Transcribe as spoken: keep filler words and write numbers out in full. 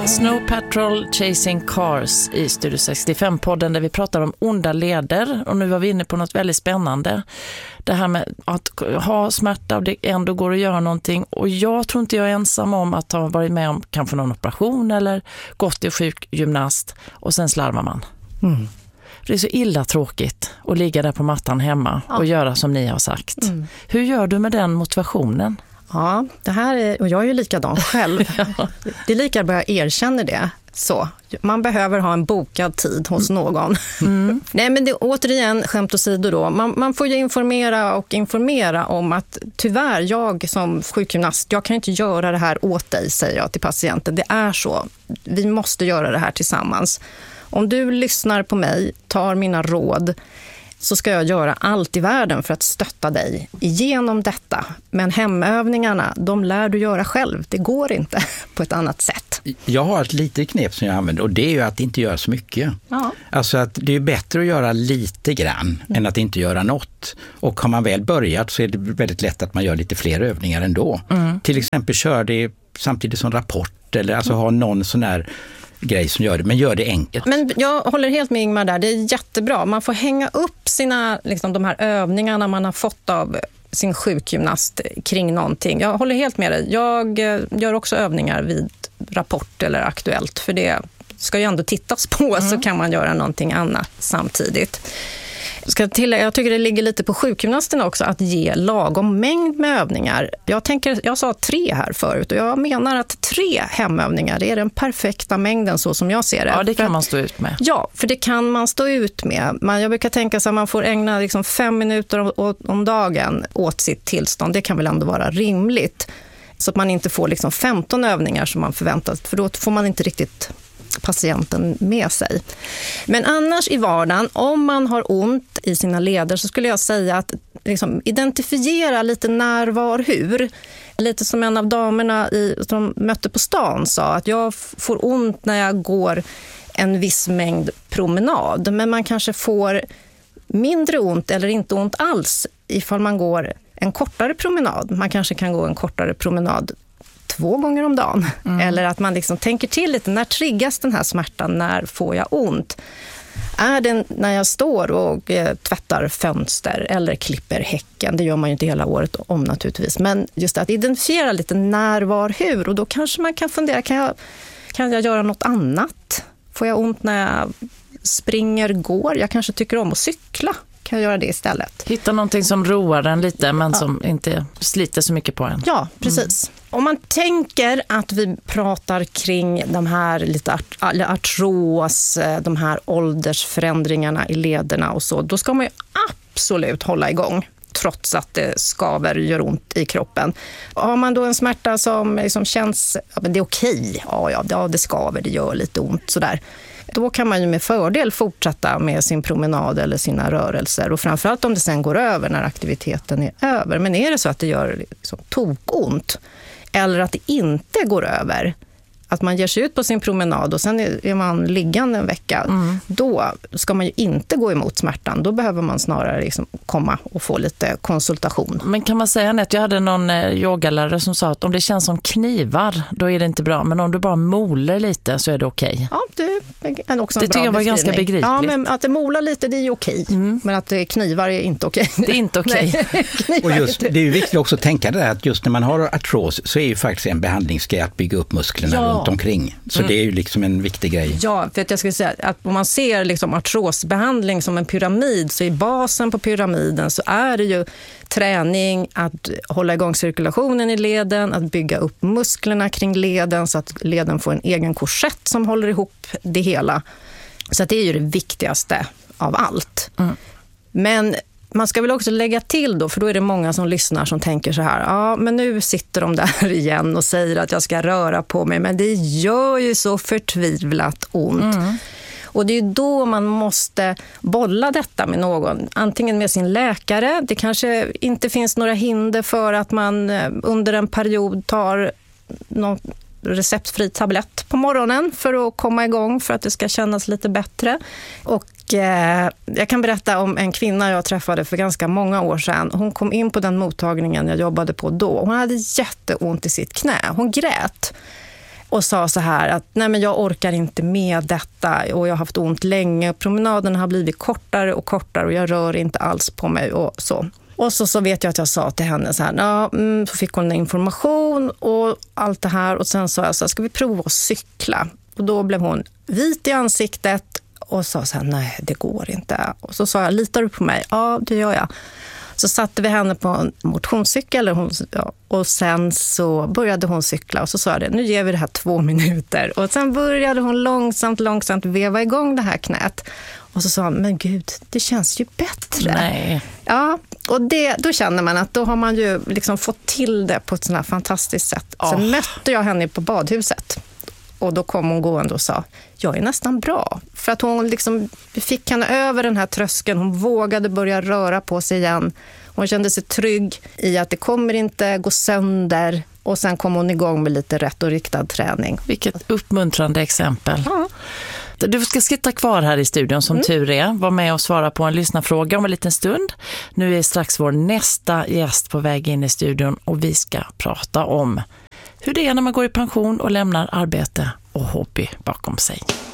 Snow Patrol Chasing Cars i Studio sextiofem-podden där vi pratar om onda leder. Och nu var vi inne på något väldigt spännande. Det här med att ha smärta och det ändå går att göra någonting. Och jag tror inte jag är ensam om att ha varit med om kanske någon operation eller gått till sjukgymnast och sen slarvar man. Mm. Det är så illa tråkigt att ligga där på mattan hemma ja. och göra som ni har sagt. Mm. Hur gör du med den motivationen? Ja, det här är, och jag är ju likadan själv. ja. Det är lika bra jag erkänner det. Så, man behöver ha en bokad tid hos någon. Mm. Nej, men det, återigen, skämt åsido då. Man, man får ju informera och informera om att tyvärr, jag som sjukgymnast, jag kan inte göra det här åt dig, säger jag till patienten. Det är så. Vi måste göra det här tillsammans. Om du lyssnar på mig, tar mina råd, så ska jag göra allt i världen för att stötta dig igenom detta. Men hemövningarna, de lär du göra själv. Det går inte på ett annat sätt. Jag har ett litet knep som jag använder och det är ju att inte göra så mycket. Ja. Alltså att det är bättre att göra lite grann mm. än att inte göra något. Och har man väl börjat så är det väldigt lätt att man gör lite fler övningar ändå. Mm. Till exempel kör det samtidigt som rapport eller alltså ha någon sån här grej som gör det, men gör det enkelt. Men jag håller helt med Ingmar där, det är jättebra. Man får hänga upp sina, liksom, de här övningarna man har fått av sin sjukgymnast kring någonting. Jag håller helt med dig. Jag gör också övningar vid Rapport eller Aktuellt, för det ska ju ändå tittas på mm. så kan man göra någonting annat samtidigt. Ska tillägga, jag tycker det ligger lite på sjukgymnasten också att ge lagom mängd med övningar. Jag, tänker, jag sa tre här förut och jag menar att tre hemövningar det är den perfekta mängden så som jag ser det. Ja, det kan för man stå ut med. Ja, för det kan man stå ut med. Man, jag brukar tänka så att man får ägna liksom fem minuter om, om dagen åt sitt tillstånd. Det kan väl ändå vara rimligt. Så att man inte får liksom femton övningar som man förväntat, för då får man inte riktigt patienten med sig. Men annars i vardagen, om man har ont i sina leder så skulle jag säga att liksom, identifiera lite när, var, hur. Lite som en av damerna i, som mötte på stan sa att jag får ont när jag går en viss mängd promenad, men man kanske får mindre ont eller inte ont alls ifall man går en kortare promenad. Man kanske kan gå en kortare promenad två gånger om dagen. Mm. Eller att man liksom tänker till lite, när triggas den här smärtan, när får jag ont? Är det när jag står och eh, tvättar fönster eller klipper häcken? Det gör man ju inte hela året om naturligtvis. Men just att identifiera lite när, var, hur. Och då kanske man kan fundera, kan jag, kan jag göra något annat? Får jag ont när jag springer, går? Jag kanske tycker om att cykla. Kan jag göra det istället? Hitta någonting som roar den lite men ja. som inte sliter så mycket på en. Ja, precis. Mm. Om man tänker att vi pratar kring de här lite art- artros, de här åldersförändringarna i lederna och så, då ska man ju absolut hålla igång trots att det skaver, gör ont i kroppen. Har man då en smärta som liksom känns, ja, men det är okej, ja, ja, ja det skaver, det gör lite ont sådär. Då kan man ju med fördel fortsätta med sin promenad eller sina rörelser. Och framförallt om det sen går över när aktiviteten är över. Men är det så att det gör liksom tokont eller att det inte går över, att man ger sig ut på sin promenad och sen är man liggande en vecka, mm. då ska man ju inte gå emot smärtan. Då behöver man snarare liksom komma och få lite konsultation. Men kan man säga att jag hade någon yogalärare som sa att om det känns som knivar, då är det inte bra. Men om du bara molar lite så är det okej. Okay. Ja, det är också en det bra tycker jag var ganska begripligt. Ja, men att det molar lite, det är ju okej. Mm. Men att det knivar är inte okej. Det är inte okej. Och just, det är ju viktigt också att tänka det här, att just när man har artros så är ju faktiskt en behandlingsgrej att bygga upp musklerna ja. runt omkring. Så mm. det är ju liksom en viktig grej. Ja, för att jag skulle säga att om man ser liksom artrosbehandling som en pyramid, så i basen på pyramiden så är det ju träning, att hålla igång cirkulationen i leden, att bygga upp musklerna kring leden så att leden får en egen korsett som håller ihop det hela. Så att det är ju det viktigaste av allt. Mm. Men man ska väl också lägga till då, för då är det många som lyssnar som tänker så här, ja men nu sitter de där igen och säger att jag ska röra på mig, men det gör ju så förtvivlat ont. Mm. Och det är ju då man måste bolla detta med någon, antingen med sin läkare. Det kanske inte finns några hinder för att man under en period tar någon receptfri tablett på morgonen för att komma igång, för att det ska kännas lite bättre. Och eh, jag kan berätta om en kvinna jag träffade för ganska många år sedan. Hon kom in på den mottagningen jag jobbade på då. Hon hade jätteont i sitt knä. Hon grät. och sa så här att nej men jag orkar inte med detta och jag har haft ont länge. Promenaden har blivit kortare och kortare och jag rör inte alls på mig och så. Och så, så vet jag att jag sa till henne så här, ja, mm, så fick hon information och allt det här och sen sa jag så här, ska vi prova att cykla? Och då blev hon vit i ansiktet och sa så här, nej det går inte. Och så sa jag, litar du på mig? Ja, det gör jag. Så satte vi henne på en motionscykel och, hon, ja, och sen så började hon cykla och så sa jag det, nu ger vi det här två minuter. Och sen började hon långsamt, långsamt veva igång det här knät. Och så sa hon, men gud, det känns ju bättre. Nej. Ja, och det, då känner man att då har man ju liksom fått till det på ett sånt här fantastiskt sätt. Oh. Sen mötte jag henne på badhuset. Och då kom hon gående och sa, jag är nästan bra. För att hon liksom, vi fick henne över den här tröskeln. Hon vågade börja röra på sig igen. Hon kände sig trygg i att det kommer inte gå sönder. Och sen kom hon igång med lite rätt och riktad träning. Vilket uppmuntrande exempel. Ja. Du ska sitta kvar här i studion som mm. tur är. Var med och svara på en lyssnarfråga om en liten stund. Nu är strax vår nästa gäst på väg in i studion och vi ska prata om hur det är när man går i pension och lämnar arbete och hobby bakom sig.